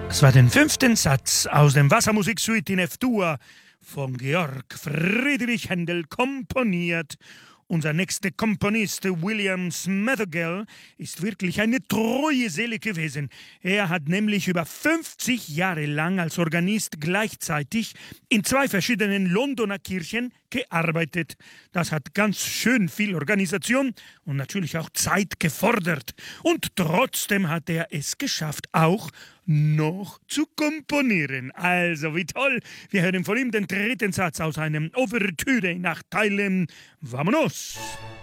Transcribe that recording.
Das war den 5. Satz aus dem Wassermusiksuite in F-Dur von Georg Friedrich Händel komponiert. Unser nächster Komponist, William Smethurgell, ist wirklich eine treue Seele gewesen. Er hat nämlich über 50 Jahre lang als Organist gleichzeitig in 2 verschiedenen Londoner Kirchen gearbeitet. Das hat ganz schön viel Organisation und natürlich auch Zeit gefordert. Und trotzdem hat er es geschafft, auch noch zu komponieren. Also, wie toll. Wir hören von ihm den 3. Satz aus einem Ouvertüre nach Teilen. Vamonos!